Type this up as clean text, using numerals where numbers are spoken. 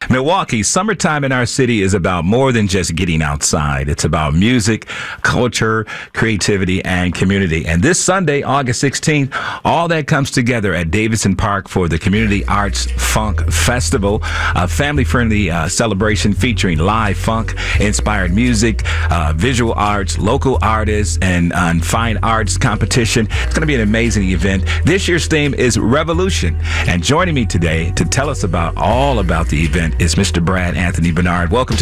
Milwaukee, summertime in our city is about more than just getting outside. It's about music, culture, creativity, and community. And this Sunday, August 16th, all that comes together at Davidson Park for the Community Arts Funk Festival, a family-friendly celebration featuring live funk-inspired music, visual arts, local artists, and fine arts competition. It's going to be an amazing event. This year's theme is Revolution. And joining me today to tell us all about the event is Mr. Brad Anthony Bernard. Welcome to